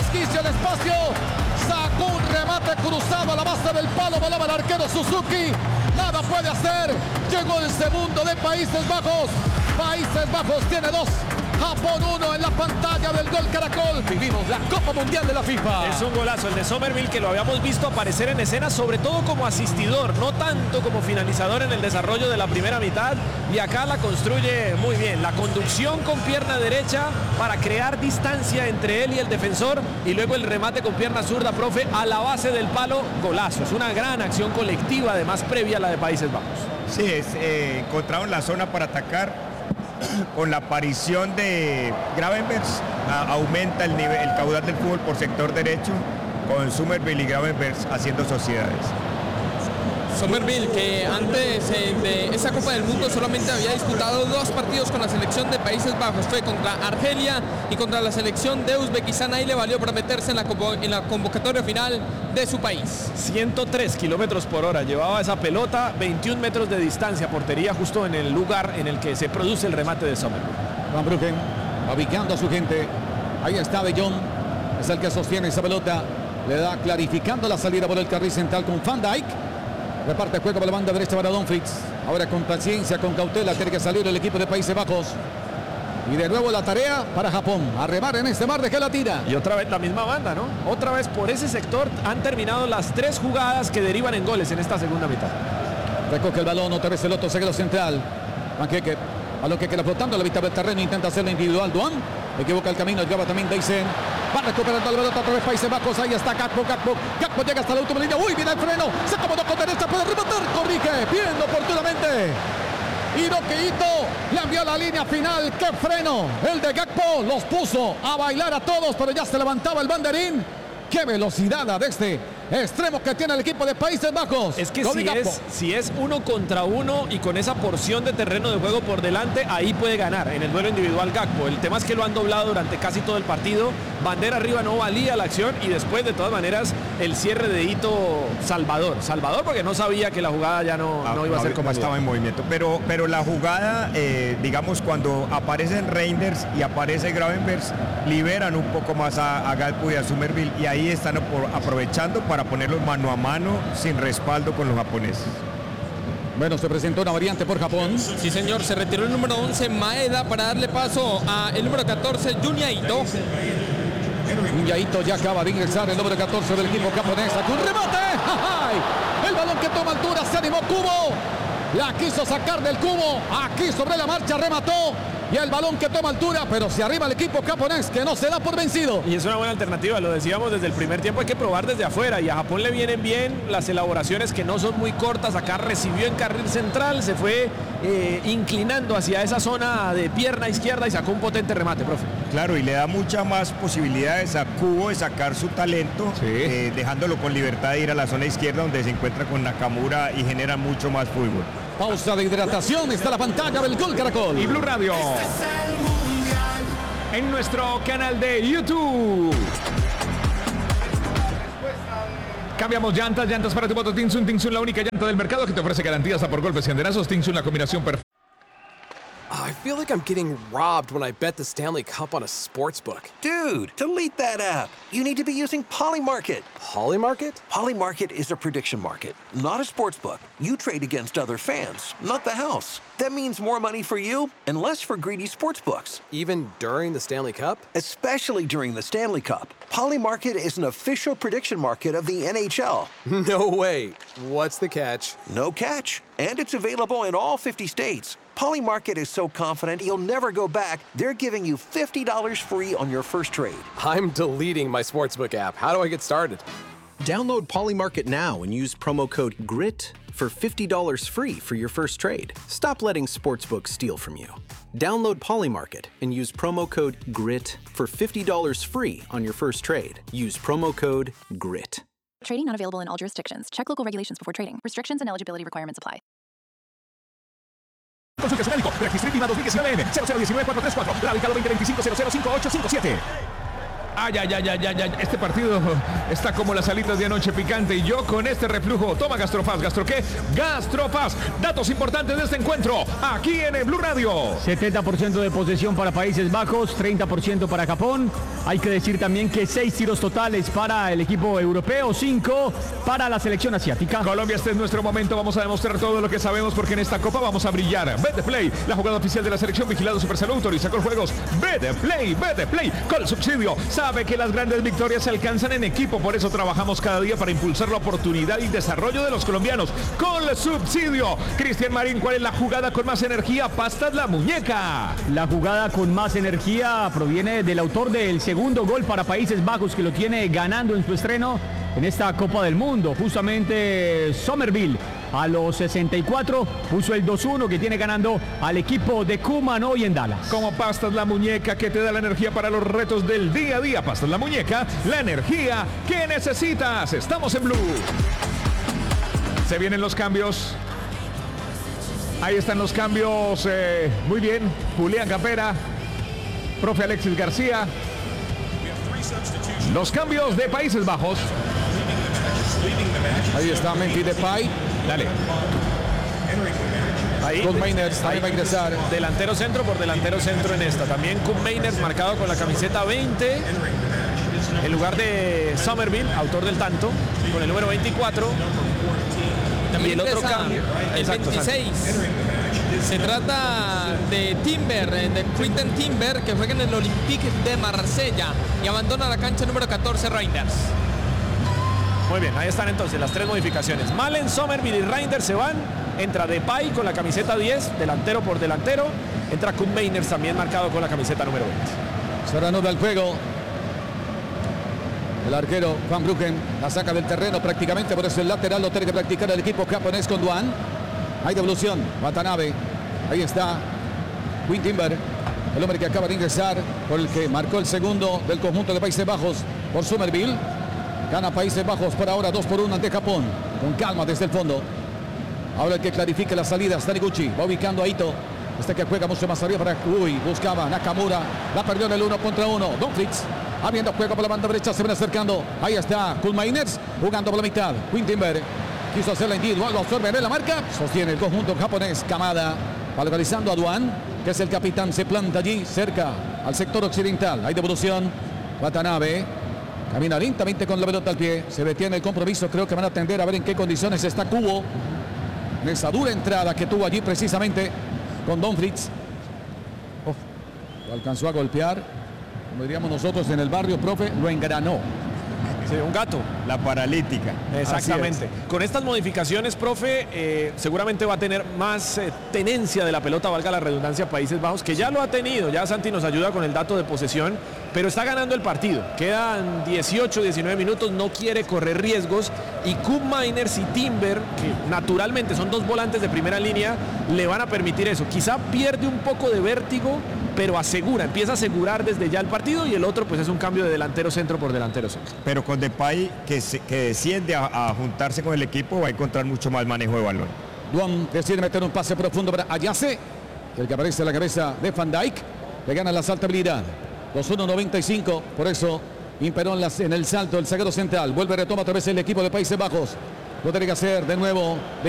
resquicio el espacio. Sacó un remate cruzado a la base del palo. Volaba el arquero Suzuki. Nada puede hacer. Llegó el segundo de Países Bajos. Países Bajos tiene 2. Japón 1 en la pantalla del Gol Caracol. Vivimos la Copa Mundial de la FIFA. Es un golazo el de Summerville, que lo habíamos visto aparecer en escena, sobre todo como asistidor, no tanto como finalizador en el desarrollo de la primera mitad. Y acá la construye muy bien. La conducción con pierna derecha para crear distancia entre él y el defensor. Y luego el remate con pierna zurda, profe, a la base del palo. Golazo. Es una gran acción colectiva, además previa a la de Países Bajos. Sí, encontraron la zona para atacar. Con la aparición de Gravenberch aumenta el caudal del fútbol por sector derecho, con Summerville y Gravenberch haciendo sociedades. Summerville, que antes de esa Copa del Mundo solamente había disputado 2 partidos con la selección de Países Bajos. Fue contra Argelia y contra la selección de Uzbekistán. Ahí le valió para meterse en la convocatoria final de su país. 103 kilómetros por hora llevaba esa pelota, 21 metros de distancia, portería justo en el lugar en el que se produce el remate de Summerville. Van Bruggen, ubicando a su gente. Ahí está De Jong, es el que sostiene esa pelota. Le da clarificando la salida por el carril central con Van Dijk. Reparte juego por la banda derecha para Dumfries. Ahora con paciencia, con cautela, tiene que salir el equipo de Países Bajos. Y de nuevo la tarea para Japón. A remar en este mar de gelatina. Y otra vez la misma banda, ¿no? Otra vez por ese sector han terminado las 3 jugadas que derivan en goles en esta segunda mitad. Recoge el balón, otra vez el otro zaguero central. Panqueque, balón que queda flotando a la vista del terreno. Intenta hacerlo individual. Duan equivoca el camino, lleva también Dyson. Va recuperando el balón otra vez Países Bajos. Ahí está Gakpo llega hasta la última línea. Uy, viene el freno. Se acomodó con derecha, puede rematar. Corrige, bien oportunamente. Hiroki Ito le envió la línea final. ¡Qué freno! El de Gakpo los puso a bailar a todos, pero ya se levantaba el banderín. ¡Qué velocidad de este extremo que tiene el equipo de Países Bajos! Es que si es 1 contra 1 y con esa porción de terreno de juego por delante, ahí puede ganar en el duelo individual Gakpo. El tema es que lo han doblado durante casi todo el partido. Bandera arriba no valía la acción y después, de todas maneras, el cierre de Ito Salvador porque no sabía que la jugada ya no iba a ser como estaba en movimiento. Pero la jugada, digamos, cuando aparecen Reinders y aparece Gravenberch, liberan un poco más a Gakpo y a Summerville, y ahí están aprovechando para ponerlos mano a mano sin respaldo con los japoneses. Bueno, se presentó una variante por Japón. Sí, señor, se retiró el número 11 Maeda para darle paso al número 14 Junya Ito. Junya Ito ya acaba de ingresar, el número 14 del equipo japonés. Aquí un remate. ¡Ay! El balón que toma altura, se animó Kubo. La quiso sacar del cubo. Aquí sobre la marcha remató. Y el balón que toma altura, pero se arriba el equipo japonés, que no se da por vencido. Y es una buena alternativa, lo decíamos desde el primer tiempo, hay que probar desde afuera. Y a Japón le vienen bien las elaboraciones que no son muy cortas. Acá recibió en carril central, se fue inclinando hacia esa zona de pierna izquierda y sacó un potente remate, profe. Claro, y le da muchas más posibilidades a Kubo de sacar su talento, sí, dejándolo con libertad de ir a la zona izquierda, donde se encuentra con Nakamura y genera mucho más fútbol. Pausa de hidratación, está la pantalla del Gol Caracol. Y Blue Radio. En nuestro canal de YouTube. Cambiamos llantas para tu moto Tinsun. Tinsun, la única llanta del mercado que te ofrece garantías a por golpes y andenazos. Tinsun, la combinación perfecta. I feel like I'm getting robbed when I bet the Stanley Cup on a sportsbook. Dude, delete that app. You need to be using Polymarket. Polymarket? Polymarket is a prediction market, not a sportsbook. You trade against other fans, not the house. That means more money for you and less for greedy sportsbooks. Even during the Stanley Cup? Especially during the Stanley Cup. Polymarket is an official prediction market of the NHL. No way. What's the catch? No catch. And it's available in all 50 states. Polymarket is so confident you'll never go back, they're giving you $50 free on your first trade. I'm deleting my sportsbook app. How do I get started? Download Polymarket now and use promo code GRIT for $50 free for your first trade. Stop letting sportsbooks steal from you. Download Polymarket and use promo code GRIT for $50 free on your first trade. Use promo code GRIT. Trading not available in all jurisdictions. Check local regulations before trading. Restrictions and eligibility requirements apply. Consulta su médico. Registro INVIMA 2019 N 0019-434. Radicado 2025-005857. Ay, este partido está como las alitas de anoche picante y yo con este reflujo. Toma Gastrofaz. ¿Gastro qué? Gastrofaz. Datos importantes de este encuentro aquí en el Blue Radio. 70% de posesión para Países Bajos, 30% para Japón. Hay que decir también que 6 tiros totales para el equipo europeo, 5 para la selección asiática. Colombia, este es nuestro momento. Vamos a demostrar todo lo que sabemos porque en esta copa vamos a brillar. Betplay, la jugada oficial de la selección, vigilado Supersalud, autoriza con juegos. Betplay, con el subsidio. Sabe que las grandes victorias se alcanzan en equipo, por eso trabajamos cada día para impulsar la oportunidad y desarrollo de los colombianos. Con el subsidio. Cristian Marín, ¿cuál es la jugada con más energía? Pastas la muñeca. La jugada con más energía proviene del autor del segundo gol para Países Bajos, que lo tiene ganando en su estreno en esta Copa del Mundo. Justamente Somerville a los 64 puso el 2-1 que tiene ganando al equipo de Koeman hoy en Dallas. Como Pastas la muñeca, que te da la energía para los retos del día a día. Pastas la muñeca, la energía que necesitas. Estamos en Blue. Se vienen los cambios. Ahí están los cambios. Muy bien. Julián Campera, profe Alexis García. Los cambios de Países Bajos. Ahí está Memphis Depay. Dale. Ahí Koen Meiners va a ingresar. Delantero centro por delantero centro en esta. También Koen Meiners marcado con la camiseta 20. En lugar de Somerville, autor del tanto, con el número 24. También y el otro ingresa cambio. el Exacto, 26. Se trata de Timber, de Quinten Timber, que juega en el Olympique de Marsella y abandona la cancha número 14, Reinders. Muy bien, ahí están entonces las tres modificaciones. Malen, Somerville y Reinders se van. Entra Depay con la camiseta 10, delantero por delantero. Entra Koen Meiners también marcado con la camiseta número 20. Se reanuda el juego. El arquero Van Bruggen la saca del terreno prácticamente, por eso el lateral lo tiene que practicar el equipo japonés con Duan. Hay devolución, Watanabe. Ahí está Quinn Timber, el hombre que acaba de ingresar, por el que marcó el segundo del conjunto de Países Bajos por Somerville. Gana Países Bajos por ahora 2-1 ante Japón. Con calma desde el fondo. Ahora el que clarifique las salidas, Taniguchi. Va ubicando a Ito. Este que juega mucho más arriba para... buscaba Nakamura. La perdió en el 1 contra 1. Dumfries. Habiendo juego por la banda derecha, se ven acercando. Ahí está Koen Meiners jugando por la mitad. Quinn Timber quiso hacer la individual, lo absorbe, ve la marca. Sostiene el conjunto japonés. Kamada va localizando a Duan, que es el capitán. Se planta allí cerca al sector occidental. Hay devolución. Watanabe camina lentamente con la pelota al pie. Se detiene el compromiso. Creo que van a atender a ver en qué condiciones está Kubo en esa dura entrada que tuvo allí precisamente con Dumfries. Lo alcanzó a golpear. Como diríamos nosotros en el barrio, profe, lo engranó. Sí, un gato. La paralítica. Exactamente. Con estas modificaciones, profe, seguramente va a tener más tenencia de la pelota, valga la redundancia, Países Bajos, que ya lo ha tenido. Ya Santi nos ayuda con el dato de posesión, pero está ganando el partido. Quedan 18, 19 minutos, no quiere correr riesgos. Y Koen Meiners y Timber, que naturalmente son dos volantes de primera línea, le van a permitir eso. Quizá pierde un poco de vértigo, pero empieza a asegurar desde ya el partido, y el otro pues es un cambio de delantero centro por delantero centro. Pero con Depay que desciende a juntarse con el equipo, va a encontrar mucho más manejo de balón. Duan decide meter un pase profundo para Ayase, el que aparece en la cabeza de Van Dijk. Le gana la saltabilidad. 2-1-95, por eso imperó en el salto el zaguero central. Vuelve, retoma otra vez el equipo de Países Bajos. Lo tiene que hacer de nuevo.